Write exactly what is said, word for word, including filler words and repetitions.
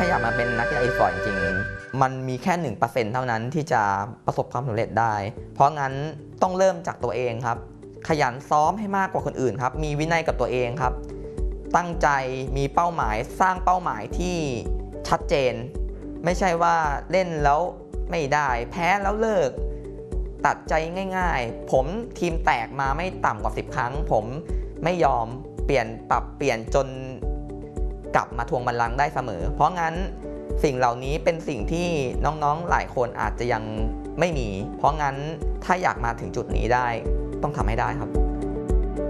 าอยากมาเป็นนักกีฬาอีสปอร์ตจริงๆมันมีแค่ หนึ่งเปอร์เซ็นต์ เท่านั้นที่จะประสบความสำเร็จได้เพราะงั้นต้องเริ่มจากตัวเองครับขยันซ้อมให้มากกว่าคนอื่นครับมีวินัยกับตัวเองครับตั้งใจมีเป้าหมายสร้างเป้าหมายที่ชัดเจนไม่ใช่ว่าเล่นแล้วไม่ได้แพ้แล้วเลิกตัดใจง่ายๆผมทีมแตกมาไม่ต่ำกว่าสิบครั้งผมไม่ยอมเปลี่ยนปรับเปลี่ยนจนกลับมาทวงบัลลังก์ได้เสมอเพราะงั้นสิ่งเหล่านี้เป็นสิ่งที่น้องๆหลายคนอาจจะยังไม่มีเพราะงั้นถ้าอยากมาถึงจุดนี้ได้ต้องทำให้ได้ครับ